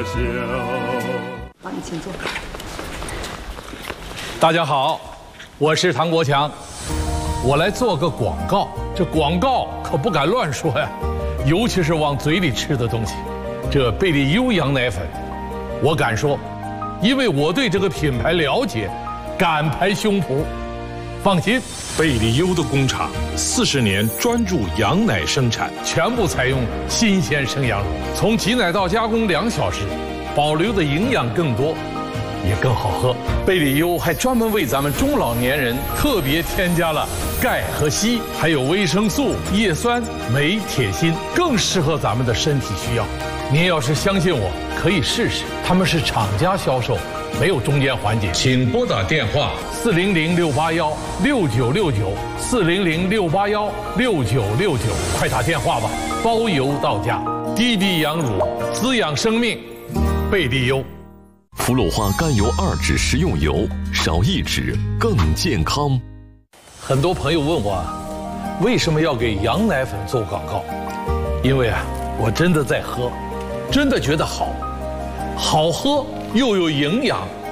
笑。 好，你请坐。 大家好，我是唐国强，我来做个广告。这广告可不敢乱说呀，尤其是往嘴里吃的东西。这贝利优羊奶粉，我敢说，因为我对这个品牌了解，敢拍胸脯。放心， 贝利优的工厂40年专注羊奶生产， 全部采用新鲜生羊乳，从挤奶到加工2小时，保留的营养更多，也更好喝。贝利优还专门为咱们中老年人特别添加了钙和硒，还有维生素、叶酸、镁、铁、锌，更适合咱们的身体需要。您要是相信我，可以试试。他们是厂家销售，没有中间环节。请拨打电话400-681-6969，400-681-6969，快打电话吧，包邮到家。滴滴羊乳，滋养生命，贝利优。 氟鲁化甘油2酯食用油，少1酯更健康。 很多朋友问我，为什么要给羊奶粉做广告？因为我真的在喝，真的觉得好喝又有营养。